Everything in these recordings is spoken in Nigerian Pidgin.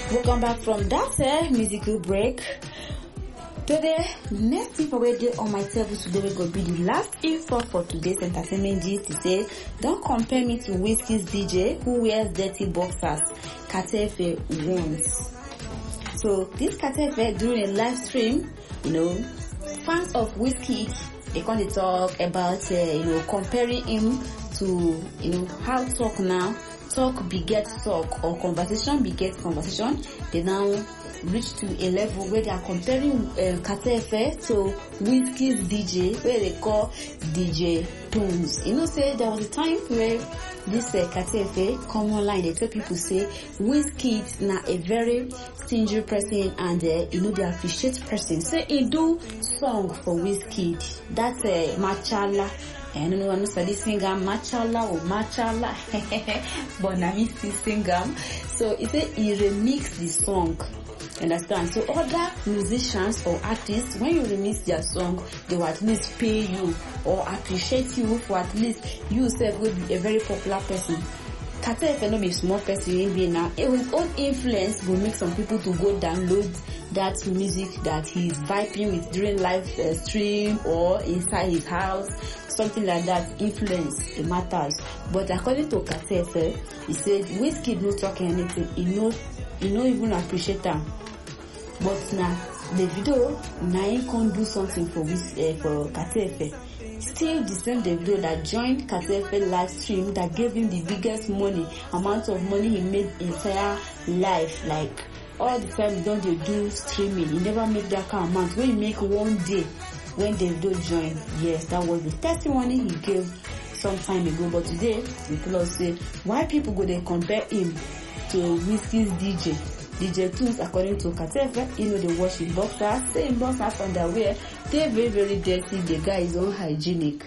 Welcome back from that musical break. Today, next thing for radio on my table today will go be the last info for today's entertainment gist. To say, don't compare me to Wizkid's DJ who wears dirty boxers. Katefe wants. So this Katefe during a live stream, fans of Wizkid, they can't talk about comparing him to how talk now. Talk begets talk or conversation begets conversation. They now reach to a level where they are comparing Katefe to Wizkid's DJ, where they call DJ Tones. Say there was a time where this Katefe come online. They tell people say Wizkid na a very stingy person and they appreciate person. Say he do song for Wizkid. That's Machala. I don't know I'm not singer Machala or Machala, but now he still sing So he said he remixed the song. Understand? So other musicians or artists, when you remix their song, they will at least pay you or appreciate you for at least you yourself will be a very popular person. Katefe cannot be a small person in being now. His own influence will make some people to go download that music that he's vibing with during live stream or inside his house, something like that. Influence, it matters. But according to Katefe, he said Wizkid no talking anything. He no even appreciate them. But now the video now he can do something for Katefe. Still the same Davido that joined Katefe live stream that gave him the biggest amount of money he made entire life. Like all the time don't they do streaming, he never make that kind of amount. When you make one day when Davido joined, yes, that was the testimony he gave some time ago. But today people say why people go they compare him to Wizkid's DJ Toons. According to Katefe, they wash his boxers, say in boxers underwear, they're very, very dirty. The guy is unhygienic.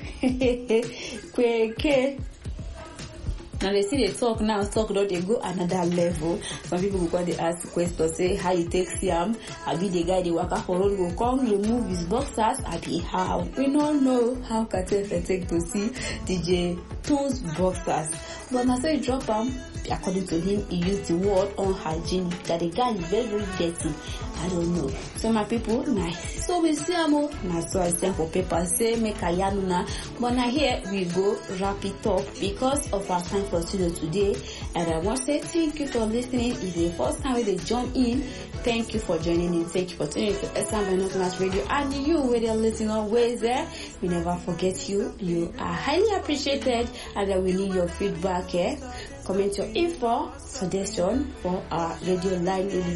Now they see they talk now, they go another level. Some people go they ask questions, say how you take Siam, I be the guy they work out for road, go come remove his boxers, I be how. We don't know how Katefe take to see DJ Toons boxers. But now say drop him. According to him, he used the word unhygienic, that the guy is very, very dirty. I don't know. So my people, so we see now so I send for paper, say make a yanuna. But now here we go wrap it up because of our time for studio today. And I want to say thank you for listening. It's the first time they join in. Thank you for joining in. Thank you for tuning in to SM Binoculars Radio. And you, whether you're listening always there, we never forget you. You are highly appreciated, and we need your feedback here. Comment your info suggestion for our radio line in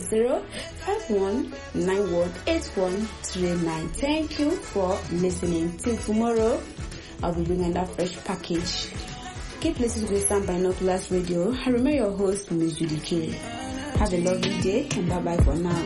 080-5191-8139. Thank you for listening. Till tomorrow, I'll be bringing that fresh package. Keep listening to SM Binoculars Radio. I remember your host, Ms. Judy K. Have a lovely day and bye bye for now.